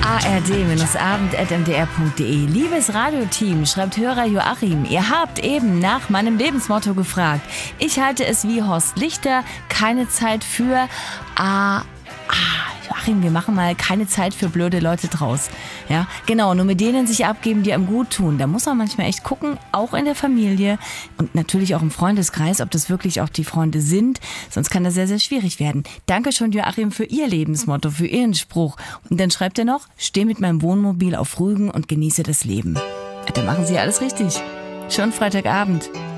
ard-abend.mdr.de. Liebes Radioteam, schreibt Hörer Joachim, ihr habt eben nach meinem Lebensmotto gefragt. Ich halte es wie Horst Lichter, keine Zeit für Joachim, wir machen mal keine Zeit für blöde Leute draus. Ja, genau, nur mit denen sich abgeben, die einem gut tun. Da muss man manchmal echt gucken, auch in der Familie und natürlich auch im Freundeskreis, ob das wirklich auch die Freunde sind. Sonst kann das sehr, sehr schwierig werden. Danke schon, Joachim, für Ihr Lebensmotto, für Ihren Spruch. Und dann schreibt er noch, steh mit meinem Wohnmobil auf Rügen und genieße das Leben. Ja, dann machen Sie alles richtig. Schon Freitagabend.